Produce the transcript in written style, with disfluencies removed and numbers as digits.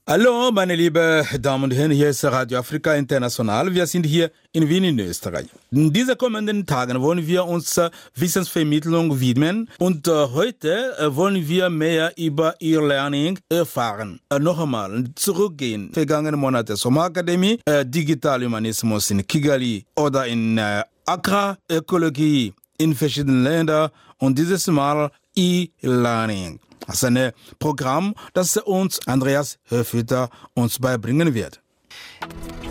Hallo, meine lieben Damen und Herren, hier ist Radio Afrika International. Wir sind hier in Wien in Österreich. In diesen kommenden Tagen wollen wir uns Wissensvermittlung widmen und heute wollen wir mehr über E-Learning erfahren. Noch einmal zurückgehen. Vergangenen Monate Sommerakademie, Digitalhumanismus in Kigali oder in Accra, Ökologie in verschiedenen Ländern und dieses Mal E-Learning. Das ist ein Programm, das uns Andreas Höfütter uns beibringen wird.